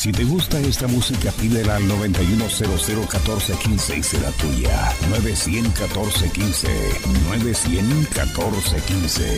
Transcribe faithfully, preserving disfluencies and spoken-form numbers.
Si te gusta esta música, pídela al nueve uno cero cero uno cuatro uno cinco y será tuya. nueve cero cero, uno cuatro uno cinco. nueve cero cero, uno cuatro uno cinco.